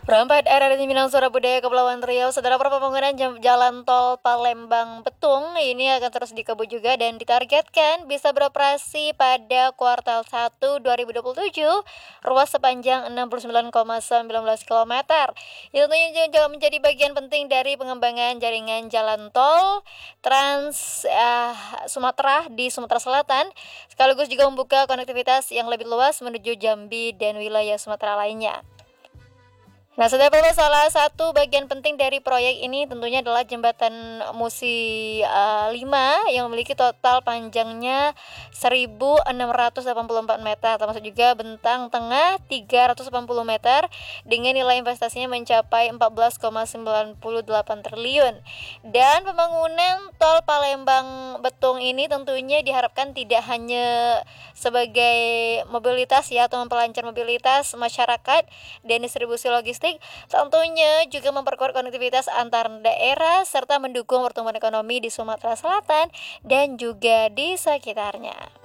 Perempat arah dari Minang Surabaya Kepulauan Riau, saudara, pembangunan jalan tol Palembang Betung ini akan terus dikebut juga dan ditargetkan bisa beroperasi pada kuartal 1 2027, ruas sepanjang 69,19 km. Itu tentunya juga menjadi bagian penting dari pengembangan jaringan jalan tol Trans Sumatera di Sumatera Selatan, sekaligus juga membuka konektivitas yang lebih luas menuju Jambi dan wilayah Sumatera lainnya. Nah, salah satu bagian penting dari proyek ini tentunya adalah jembatan Musi 5 yang memiliki total panjangnya 1.684 meter, termasuk juga bentang tengah 380 meter dengan nilai investasinya mencapai 14,98 triliun. Dan pembangunan tol Palembang Betung ini tentunya diharapkan tidak hanya sebagai mobilitas atau memperlancar mobilitas masyarakat dan distribusi logistik, tentunya juga memperkuat konektivitas antar daerah serta mendukung pertumbuhan ekonomi di Sumatera Selatan dan juga di sekitarnya.